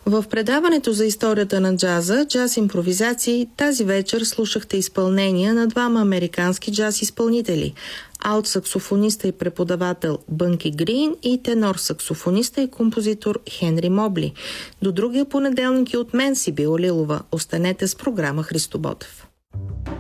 В предаването за историята на джаза, джаз импровизации, тази вечер слушахте изпълнения на двама американски джаз изпълнители – алт-саксофониста и преподавател Бънки Грин и тенор-саксофониста и композитор Хенри Мобли. До другия понеделник и от мен си Била Лилова. Останете с програма Христо Ботев.